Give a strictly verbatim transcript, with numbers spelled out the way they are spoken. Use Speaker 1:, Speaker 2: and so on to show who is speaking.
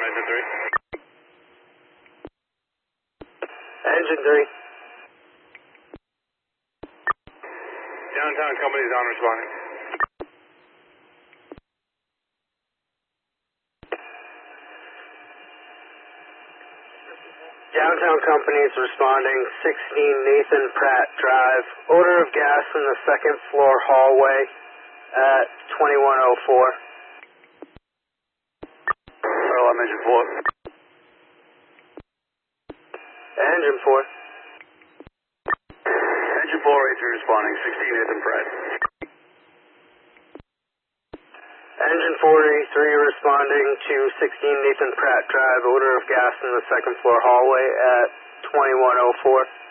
Speaker 1: engine three.
Speaker 2: Engine three.
Speaker 1: Downtown company's on responding.
Speaker 2: Downtown company's responding, sixteen Nathan Pratt Drive. Odor of gas in the second floor hallway at twenty-one oh four.
Speaker 1: Pearl, I'm engine four.
Speaker 2: Engine four.
Speaker 1: Engine four, A three responding, sixteen Nathan Pratt.
Speaker 2: Engine four A three responding to sixteen Nathan Pratt Drive. Odor of gas in the second floor hallway at twenty-one oh four.